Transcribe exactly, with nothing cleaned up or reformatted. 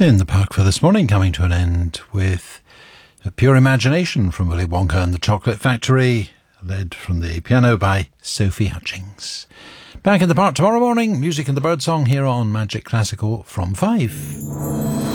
In the park for this morning, coming to an end with A Pure Imagination from Willy Wonka and the Chocolate Factory, led from the piano by Sophie Hutchings. Back in the park tomorrow morning, music and the birdsong here on Magic Classical from five.